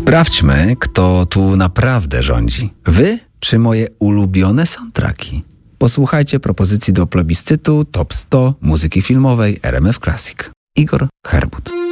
Sprawdźmy, kto tu naprawdę rządzi. Wy czy moje ulubione soundtracki? Posłuchajcie propozycji do plebiscytu Top 100 muzyki filmowej RMF Classic. Igor Herbut.